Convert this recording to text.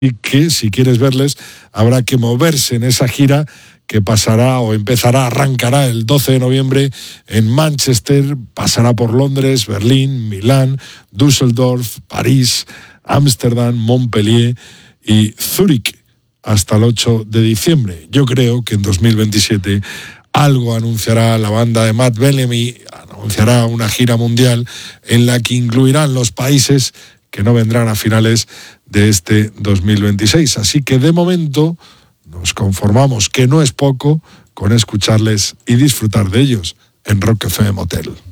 y que si quieres verles habrá que moverse en esa gira que arrancará el 12 de noviembre en Manchester, pasará por Londres, Berlín, Milán, Düsseldorf, París, Ámsterdam, Montpellier y Zúrich hasta el 8 de diciembre. Yo creo que en 2027 algo anunciará la banda de Matt Bellamy, anunciará una gira mundial en la que incluirán los países que no vendrán a finales de este 2026. Así que de momento nos conformamos, que no es poco, con escucharles y disfrutar de ellos en Rock FM Hotel.